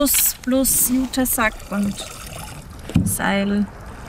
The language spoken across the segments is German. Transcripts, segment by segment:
Plus Jutesack und Seil.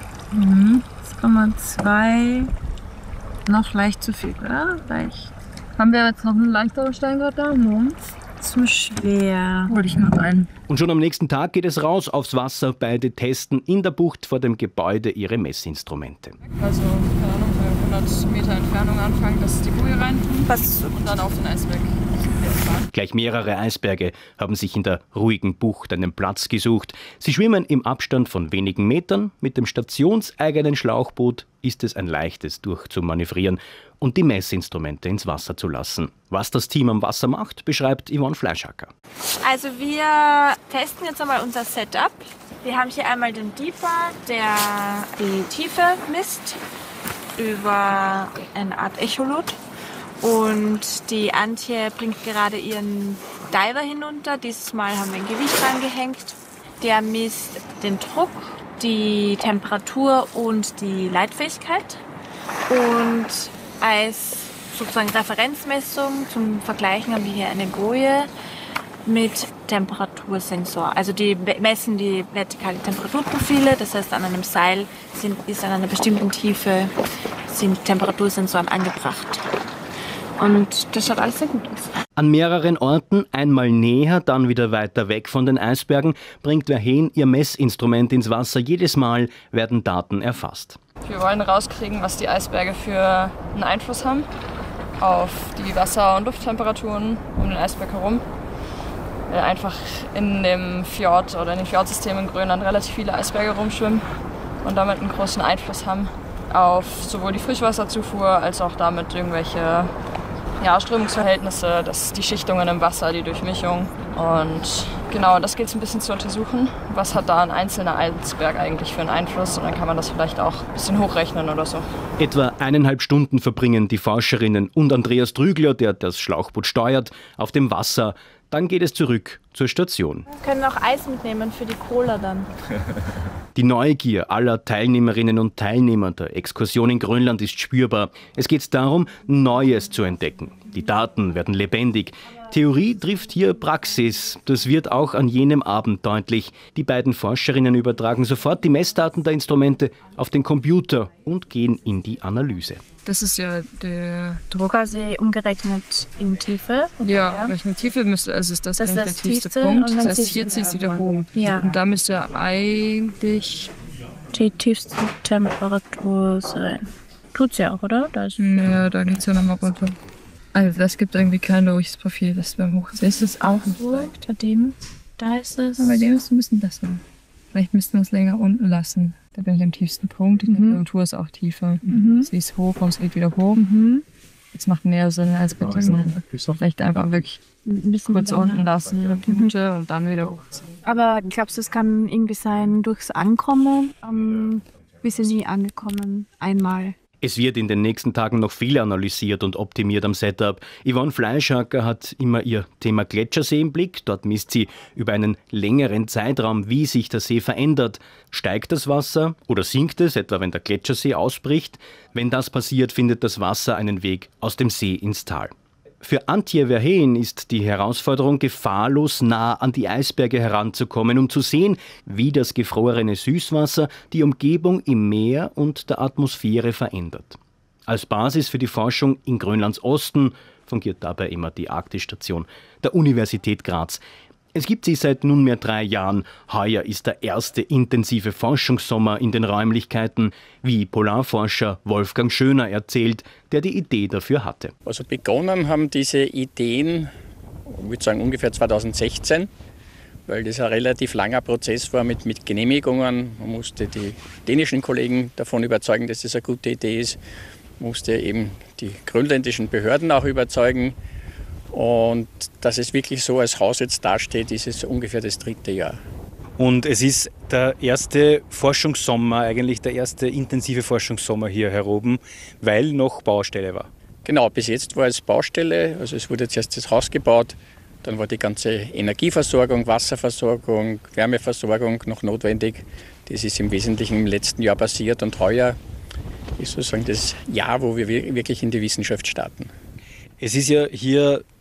1,2. Noch leicht zu viel, oder? Leicht. Haben wir jetzt noch einen leichteren Stein gerade da? Zu schwer. Hol ich noch einen. Und schon am nächsten Tag geht es raus aufs Wasser. Beide testen in der Bucht vor dem Gebäude ihre Messinstrumente. Also, keine Ahnung, bei 100 Meter Entfernung anfangen, dass die Boje reintun und dann auf den Eisberg. Gleich mehrere Eisberge haben sich in der ruhigen Bucht einen Platz gesucht. Sie schwimmen im Abstand von wenigen Metern. Mit dem stationseigenen Schlauchboot ist es ein leichtes durchzumanövrieren und die Messinstrumente ins Wasser zu lassen. Was das Team am Wasser macht, beschreibt Yvonne Fleischacker. Also wir testen jetzt einmal unser Setup. Wir haben hier einmal den Deeper, der die Tiefe misst über eine Art Echolot. Und die Antje bringt gerade ihren Diver hinunter. Dieses Mal haben wir ein Gewicht rangehängt. Der misst den Druck, die Temperatur und die Leitfähigkeit. Und als sozusagen Referenzmessung zum Vergleichen haben wir hier eine Boje mit Temperatursensor. Also die messen die vertikale Temperaturprofile. Das heißt, an einem Seil ist an einer bestimmten Tiefe sind Temperatursensoren angebracht. Und das schaut alles sehr gut aus. An mehreren Orten, einmal näher, dann wieder weiter weg von den Eisbergen, bringt Verheen ihr Messinstrument ins Wasser. Jedes Mal werden Daten erfasst. Wir wollen rauskriegen, was die Eisberge für einen Einfluss haben auf die Wasser- und Lufttemperaturen um den Eisberg herum. Weil einfach in dem Fjord oder in dem Fjordsystem in Grönland relativ viele Eisberge rumschwimmen und damit einen großen Einfluss haben auf sowohl die Frischwasserzufuhr als auch damit irgendwelche Strömungsverhältnisse, die Schichtungen im Wasser, die Durchmischung. Und genau, das gilt es ein bisschen zu untersuchen. Was hat da ein einzelner Eisberg eigentlich für einen Einfluss? Und dann kann man das vielleicht auch ein bisschen hochrechnen oder so. Etwa 1,5 Stunden verbringen die Forscherinnen und Andreas Trügler, der das Schlauchboot steuert, auf dem Wasser. Dann geht es zurück zur Station. Wir können auch Eis mitnehmen für die Cola dann. Die Neugier aller Teilnehmerinnen und Teilnehmer der Exkursion in Grönland ist spürbar. Es geht darum, Neues zu entdecken. Die Daten werden lebendig. Theorie trifft hier Praxis. Das wird auch an jenem Abend deutlich. Die beiden Forscherinnen übertragen sofort die Messdaten der Instrumente auf den Computer und gehen in die Analyse. Das ist ja der Druck. Quasi umgerechnet in Tiefe. Ja, welche Tiefe müsste, also ist das ist der das tiefste tiefste Punkt. und Das dann heißt, hier zieht es wieder hoch. Ja. Und da müsste eigentlich Die tiefste Temperatur sein. Tut's ja auch, oder? Da ist ja, da geht es ja nochmal runter. Also das gibt irgendwie kein ruhiges Profil, das beim Hochziehen. Ist es auch nicht so. Bei dem, da ist es. Aber bei dem ist es ein bisschen besser. Vielleicht müssten wir es länger unten lassen. Da bin ich am tiefsten Punkt. Die Temperatur ist auch tiefer. Sie ist hoch und es geht wieder hoch. Das macht mehr Sinn als bei diesen. Vielleicht einfach wirklich ein bisschen kurz unten lassen und dann wieder hochziehen. Aber glaubst du, es kann irgendwie sein durchs Ankommen? Wie sind Sie angekommen? Einmal. Es wird in den nächsten Tagen noch viel analysiert und optimiert am Setup. Yvonne Fleischacker hat immer ihr Thema Gletschersee im Blick. Dort misst sie über einen längeren Zeitraum, wie sich der See verändert. Steigt das Wasser oder sinkt es, etwa wenn der Gletschersee ausbricht? Wenn das passiert, findet das Wasser einen Weg aus dem See ins Tal. Für Antje Verheen ist die Herausforderung, gefahrlos nah an die Eisberge heranzukommen, um zu sehen, wie das gefrorene Süßwasser die Umgebung im Meer und der Atmosphäre verändert. Als Basis für die Forschung in Grönlands Osten fungiert dabei immer die Arktis-Station der Universität Graz. Es gibt sie seit nunmehr 3 Jahren. Heuer ist der erste intensive Forschungssommer in den Räumlichkeiten, wie Polarforscher Wolfgang Schöner erzählt, der die Idee dafür hatte. Also begonnen haben diese Ideen, ich würde sagen ungefähr 2016, weil das ein relativ langer Prozess war mit Genehmigungen. Man musste die dänischen Kollegen davon überzeugen, dass das eine gute Idee ist, musste eben die grönländischen Behörden auch überzeugen. Und dass es wirklich so als Haus jetzt dasteht, ist es ungefähr das 3. Jahr. Und es ist der erste Forschungssommer, eigentlich der erste intensive Forschungssommer hier heroben, weil noch Baustelle war. Genau, bis jetzt war es Baustelle, also es wurde jetzt erst das Haus gebaut, dann war die ganze Energieversorgung, Wasserversorgung, Wärmeversorgung noch notwendig. Das ist im Wesentlichen im letzten Jahr passiert und heuer ist sozusagen das Jahr, wo wir wirklich in die Wissenschaft starten. Es ist ja hier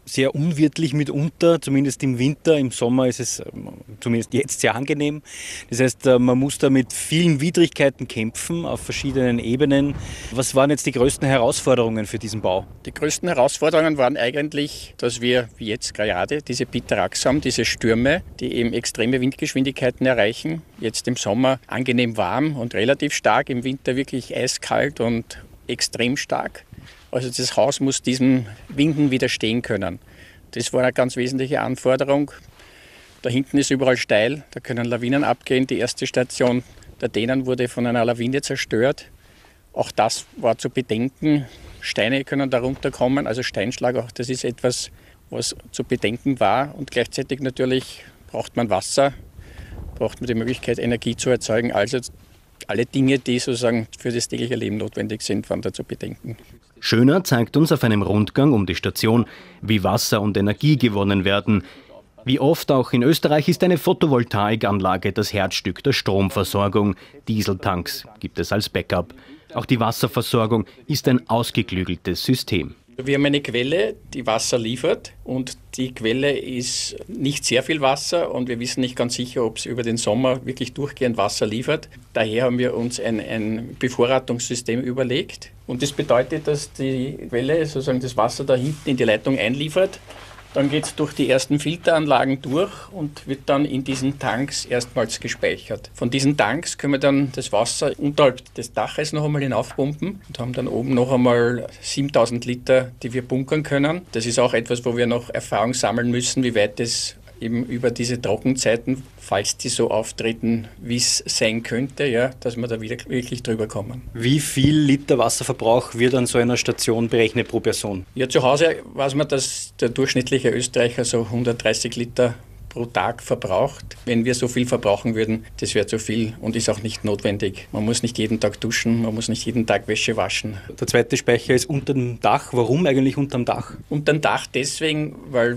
sehr unwirtlich mitunter, zumindest im Winter. Im Sommer ist es zumindest jetzt sehr angenehm. Das heißt, man muss da mit vielen Widrigkeiten kämpfen auf verschiedenen Ebenen. Was waren jetzt die größten Herausforderungen für diesen Bau? Die größten Herausforderungen waren eigentlich, dass wir, wie jetzt gerade, diese Pitarax haben, diese Stürme, die eben extreme Windgeschwindigkeiten erreichen. Jetzt im Sommer angenehm warm und relativ stark, im Winter wirklich eiskalt und extrem stark. Also das Haus muss diesen Winden widerstehen können. Das war eine ganz wesentliche Anforderung. Da hinten ist überall steil, da können Lawinen abgehen. Die erste Station der Dänen wurde von einer Lawine zerstört. Auch das war zu bedenken. Steine können da runterkommen, also Steinschlag, auch das ist etwas, was zu bedenken war. Und gleichzeitig natürlich braucht man Wasser, braucht man die Möglichkeit, Energie zu erzeugen. Also alle Dinge, die sozusagen für das tägliche Leben notwendig sind, waren da zu bedenken. Schöner zeigt uns auf einem Rundgang um die Station, wie Wasser und Energie gewonnen werden. Wie oft auch in Österreich ist eine Photovoltaikanlage das Herzstück der Stromversorgung. Dieseltanks gibt es als Backup. Auch die Wasserversorgung ist ein ausgeklügeltes System. Wir haben eine Quelle, die Wasser liefert, und die Quelle ist nicht sehr viel Wasser und wir wissen nicht ganz sicher, ob es über den Sommer wirklich durchgehend Wasser liefert. Daher haben wir uns ein Bevorratungssystem überlegt, und das bedeutet, dass die Quelle sozusagen das Wasser da hinten in die Leitung einliefert. Dann geht es durch die ersten Filteranlagen durch und wird dann in diesen Tanks erstmals gespeichert. Von diesen Tanks können wir dann das Wasser unterhalb des Daches noch einmal hinaufpumpen und haben dann oben noch einmal 7000 Liter, die wir bunkern können. Das ist auch etwas, wo wir noch Erfahrung sammeln müssen, wie weit es eben über diese Trockenzeiten, falls die so auftreten, wie es sein könnte, ja, dass wir da wieder wirklich drüber kommen. Wie viel Liter Wasserverbrauch wird an so einer Station berechnet pro Person? Ja, zu Hause weiß man, dass der durchschnittliche Österreicher so 130 Liter pro Tag verbraucht. Wenn wir so viel verbrauchen würden, das wäre zu viel und ist auch nicht notwendig. Man muss nicht jeden Tag duschen, man muss nicht jeden Tag Wäsche waschen. Der zweite Speicher ist unter dem Dach. Warum eigentlich unterm Dach? Unterm Dach deswegen, weil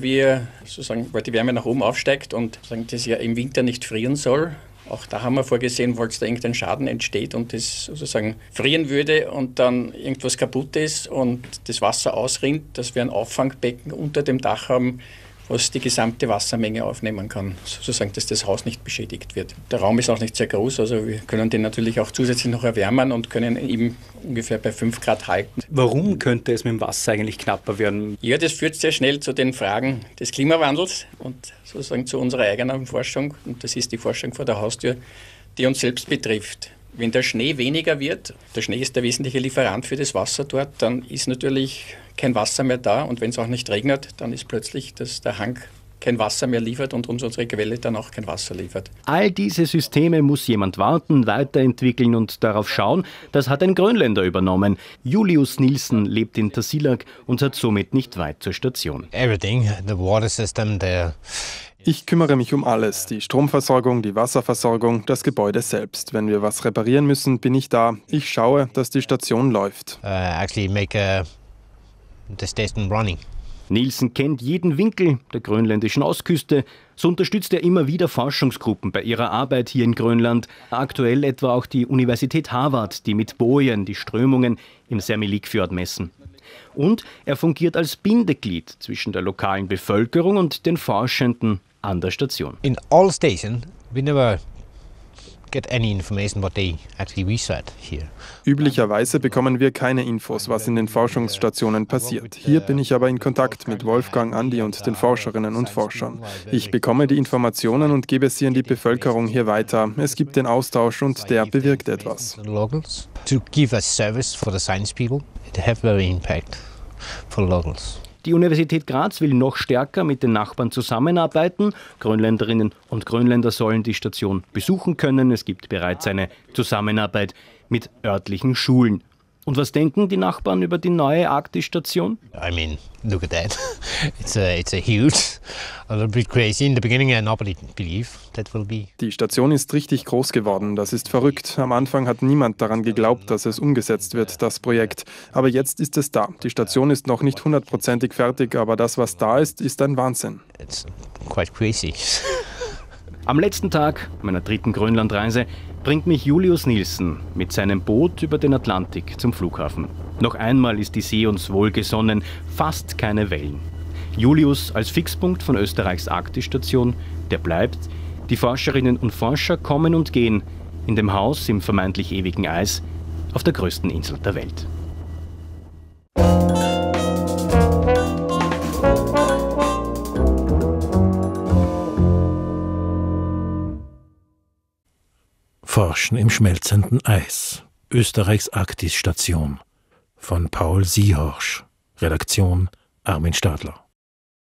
die Wärme nach oben aufsteigt und das ja im Winter nicht frieren soll. Auch da haben wir vorgesehen, falls da irgendein Schaden entsteht und das sozusagen frieren würde und dann irgendwas kaputt ist und das Wasser ausrinnt, dass wir ein Auffangbecken unter dem Dach haben, was die gesamte Wassermenge aufnehmen kann, sozusagen, dass das Haus nicht beschädigt wird. Der Raum ist auch nicht sehr groß, also wir können den natürlich auch zusätzlich noch erwärmen und können ihn ungefähr bei 5 Grad halten. Warum könnte es mit dem Wasser eigentlich knapper werden? Ja, das führt sehr schnell zu den Fragen des Klimawandels und sozusagen zu unserer eigenen Forschung, und das ist die Forschung vor der Haustür, die uns selbst betrifft. Wenn der Schnee weniger wird, der Schnee ist der wesentliche Lieferant für das Wasser dort, dann ist natürlich kein Wasser mehr da, und wenn es auch nicht regnet, dann ist plötzlich, dass der Hang kein Wasser mehr liefert und uns unsere Quelle dann auch kein Wasser liefert. All diese Systeme muss jemand warten, weiterentwickeln und darauf schauen. Das hat ein Grönländer übernommen. Julius Nielsen lebt in Tasiilaq und hat somit nicht weit zur Station. Everything, the water system, Ich kümmere mich um alles, die Stromversorgung, die Wasserversorgung, das Gebäude selbst. Wenn wir was reparieren müssen, bin ich da. Ich schaue, dass die Station läuft. actually make the station running. Nielsen kennt jeden Winkel der grönländischen Ostküste. So unterstützt er immer wieder Forschungsgruppen bei ihrer Arbeit hier in Grönland. Aktuell etwa auch die Universität Harvard, die mit Bojen die Strömungen im Sermelikfjord messen. Und er fungiert als Bindeglied zwischen der lokalen Bevölkerung und den Forschenden an der Station. In all stations, we never get any information what they actually research here. Üblicherweise bekommen wir keine Infos, was in den Forschungsstationen passiert. Hier bin ich aber in Kontakt mit Wolfgang, Andi und den Forscherinnen und Forschern. Ich bekomme die Informationen und gebe sie an die Bevölkerung hier weiter. Es gibt den Austausch und der bewirkt etwas. Locals to give a service for the science people, it have very impact for locals. Die Universität Graz will noch stärker mit den Nachbarn zusammenarbeiten. Grönländerinnen und Grönländer sollen die Station besuchen können. Es gibt bereits eine Zusammenarbeit mit örtlichen Schulen. Und was denken die Nachbarn über die neue Arktis-Station? I mean, look at that. It's a huge, a little bit crazy in the beginning. I nobody believe that will be. Die Station ist richtig groß geworden. Das ist verrückt. Am Anfang hat niemand daran geglaubt, dass es umgesetzt wird, das Projekt. Aber jetzt ist es da. Die Station ist noch nicht 100%ig fertig, aber das, was da ist, ist ein Wahnsinn. It's quite crazy. Am letzten Tag meiner 3. Grönlandreise bringt mich Julius Nielsen mit seinem Boot über den Atlantik zum Flughafen. Noch einmal ist die See uns wohlgesonnen, fast keine Wellen. Julius als Fixpunkt von Österreichs Arktis-Station, der bleibt. Die Forscherinnen und Forscher kommen und gehen in dem Haus im vermeintlich ewigen Eis auf der größten Insel der Welt. Forschen im schmelzenden Eis. Österreichs Arktis-Station. Von Paul Siehorsch. Redaktion Armin Stadler.